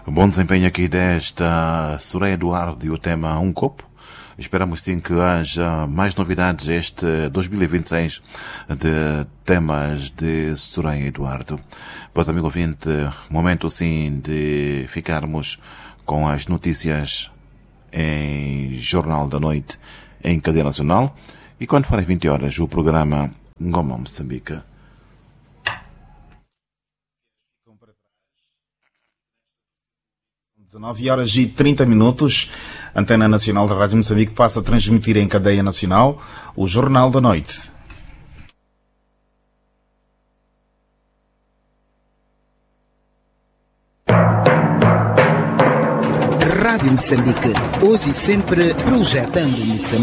Bom desempenho aqui desta Soraya Eduardo e o tema Um Copo. Esperamos sim que haja mais novidades este 2026 de temas de Soraya Eduardo. Pois, amigo ouvinte, momento sim de ficarmos com as notícias em Jornal da Noite em cadeia nacional. E quando for às 20 horas, o programa Ngoma Moçambique. 19h30, Antena Nacional da Rádio Moçambique passa a transmitir em cadeia nacional o Jornal da Noite. Rádio Moçambique, hoje e sempre projetando Moçambique.